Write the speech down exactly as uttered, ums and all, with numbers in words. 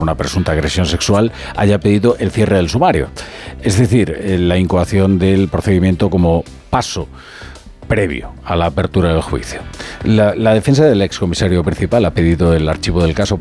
una presunta agresión sexual, haya pedido el cierre del sumario. Es decir, la incoación del procedimiento como paso previo a la apertura del juicio. La, la defensa del excomisario principal ha pedido el archivo del caso